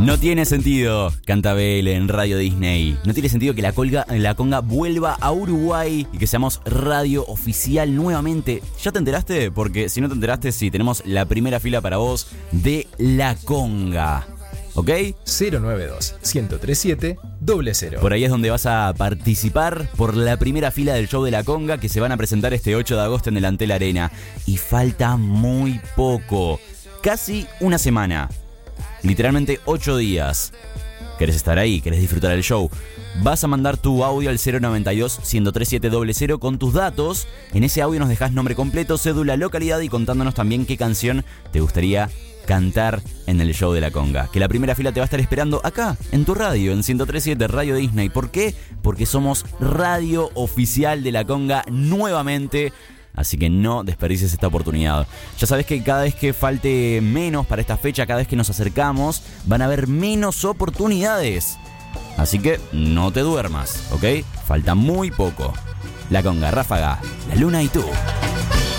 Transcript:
No tiene sentido, canta Bele en Radio Disney. No tiene sentido que la conga vuelva a Uruguay y que seamos radio oficial nuevamente. ¿Ya te enteraste? Porque si no te enteraste, sí, tenemos la primera fila para vos de la conga. ¿Ok? 092-1037-00. Por ahí es donde vas a participar por la primera fila del show de la conga que se van a presentar este 8 de agosto en el Antel Arena. Y falta muy poco. Casi una semana. Literalmente 8 días. ¿Querés estar ahí? ¿Querés disfrutar del show? Vas a mandar tu audio al 092-1037-00 con tus datos. En ese audio nos dejás nombre completo, cédula, localidad y contándonos también qué canción te gustaría cantar en el show de la conga. Que la primera fila te va a estar esperando acá, en tu radio, en 103.7 Radio Disney. ¿Por qué? Porque somos radio oficial de la conga nuevamente. Así que no desperdicies esta oportunidad. Ya sabes que cada vez que falte menos para esta fecha, cada vez que nos acercamos, van a haber menos oportunidades. Así que no te duermas, ¿ok? Falta muy poco. La conga, Ráfaga, La Luna y tú.